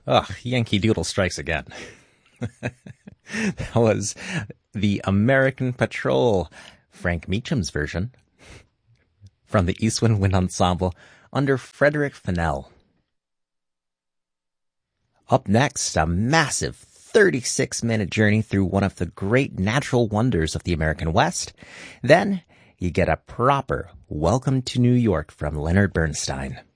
Ugh, Yankee Doodle strikes again. That was the American Patrol, Frank Meacham's version, from the Eastwind Wind Ensemble under Frederick Fennell. Up next, a massive 36-minute journey through one of the great natural wonders of the American West. Then, you get a proper Welcome to New York from Leonard Bernstein.